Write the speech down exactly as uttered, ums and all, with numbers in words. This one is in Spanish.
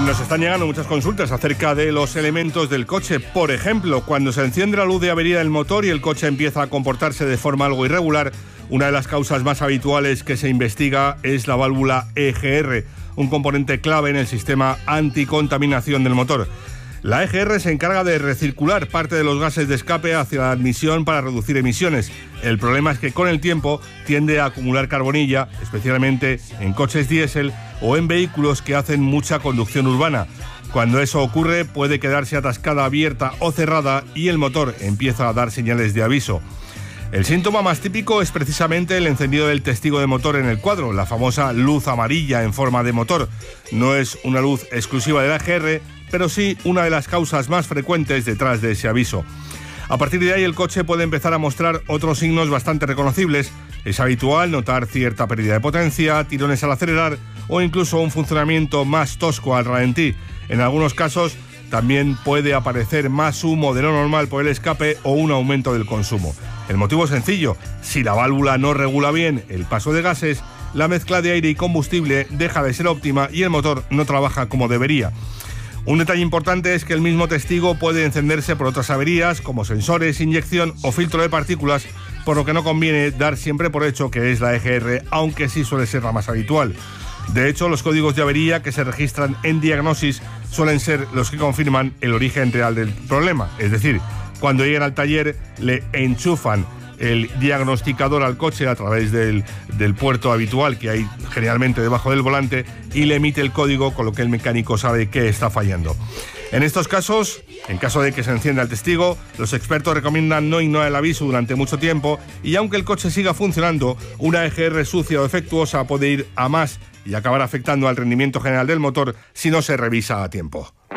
Nos están llegando muchas consultas acerca de los elementos del coche. Por ejemplo, cuando se enciende la luz de avería del motor y el coche empieza a comportarse de forma algo irregular, una de las causas más habituales que se investiga es la válvula E G R, un componente clave en el sistema anticontaminación del motor. La E G R se encarga de recircular parte de los gases de escape hacia la admisión para reducir emisiones. El problema es que con el tiempo tiende a acumular carbonilla, especialmente en coches diésel o en vehículos que hacen mucha conducción urbana. Cuando eso ocurre, puede quedarse atascada abierta o cerrada y el motor empieza a dar señales de aviso. El síntoma más típico es precisamente el encendido del testigo de motor en el cuadro, la famosa luz amarilla en forma de motor. No es una luz exclusiva de la E G R, pero sí una de las causas más frecuentes detrás de ese aviso. A partir de ahí el coche puede empezar a mostrar otros signos bastante reconocibles. Es habitual notar cierta pérdida de potencia, tirones al acelerar o incluso un funcionamiento más tosco al ralentí. En algunos casos también puede aparecer más humo de lo normal por el escape o un aumento del consumo. El motivo es sencillo: si la válvula no regula bien el paso de gases, la mezcla de aire y combustible deja de ser óptima y el motor no trabaja como debería. Un detalle importante es que el mismo testigo puede encenderse por otras averías, como sensores, inyección o filtro de partículas, por lo que no conviene dar siempre por hecho que es la E G R, aunque sí suele ser la más habitual. De hecho, los códigos de avería que se registran en Diagnosis suelen ser los que confirman el origen real del problema. Es decir, cuando llegan al taller le enchufan el diagnosticador al coche a través del, del puerto habitual que hay generalmente debajo del volante y le emite el código, con lo que el mecánico sabe qué está fallando. En estos casos, en caso de que se encienda el testigo, los expertos recomiendan no ignorar el aviso durante mucho tiempo y aunque el coche siga funcionando, una E G R sucia o defectuosa puede ir a más y acabar afectando al rendimiento general del motor si no se revisa a tiempo.